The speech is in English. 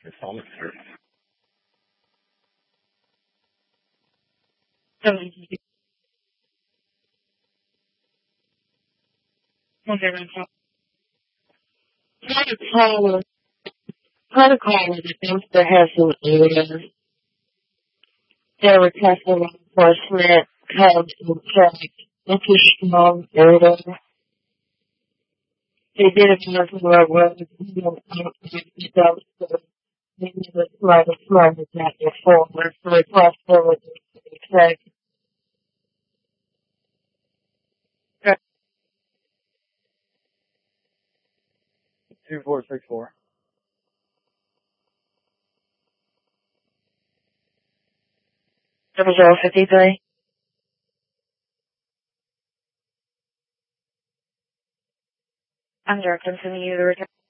It's all sir. Protocol is against the Hessian area. There were testing enforcement held in check. It's a strong order. They did it because of our roads and maybe the smartest that before. So it's possible with the check. 2464. 0053. I'm directing to you the return.